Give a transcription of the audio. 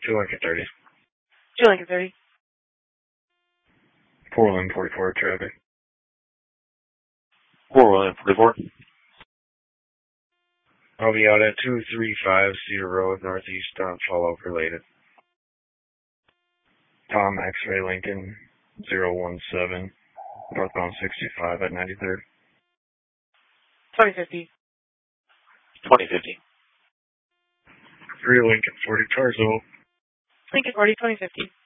2 Lincoln 30. 2 Lincoln 30. Portland 44 traffic. 4 William 44. I'll be out at 235 Cedar Road, northeast on follow-up related. Tom X-Ray Lincoln 017, northbound 65 at 93rd. 2050. 2050. 3 Lincoln 40 Tarzo. Lincoln 40, 2050.